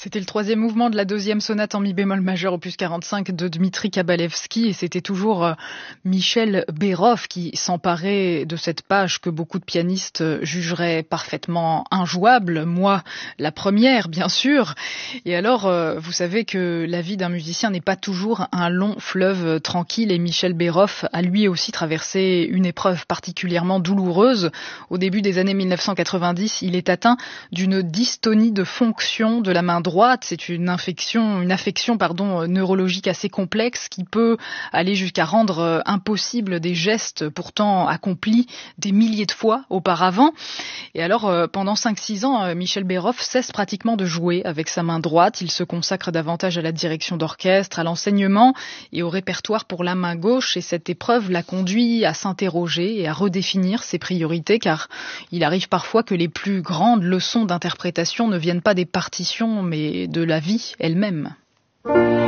C'était le troisième mouvement de la deuxième sonate en mi bémol majeur opus 45 de Dmitri Kabalevski et c'était toujours Michel Berhoff qui s'emparait de cette page que beaucoup de pianistes jugeraient parfaitement injouable. Moi, la première, bien sûr. Et alors, vous savez que la vie d'un musicien n'est pas toujours un long fleuve tranquille et Michel Berhoff a lui aussi traversé une épreuve particulièrement douloureuse. Au début des années 1990, il est atteint d'une dystonie de fonction de la main droite. C'est une affection neurologique assez complexe qui peut aller jusqu'à rendre impossible des gestes pourtant accomplis des milliers de fois auparavant. Et alors, pendant 5-6 ans, Michel Berhoff cesse pratiquement de jouer avec sa main droite. Il se consacre davantage à la direction d'orchestre, à l'enseignement et au répertoire pour la main gauche. Et cette épreuve l'a conduit à s'interroger et à redéfinir ses priorités, car il arrive parfois que les plus grandes leçons d'interprétation ne viennent pas des partitions, mais de la vie elle-même.